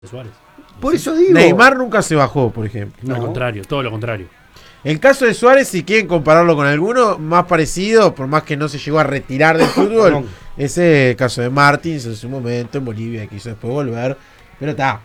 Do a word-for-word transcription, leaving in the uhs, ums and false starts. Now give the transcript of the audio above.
Suárez. Por eso digo. Neymar nunca se bajó, por ejemplo. No. Lo contrario, todo lo contrario. El caso de Suárez, si quieren compararlo con alguno más parecido, por más que no se llegó a retirar del fútbol, ese es el caso de Martins en su momento en Bolivia, quiso después volver. Pero está,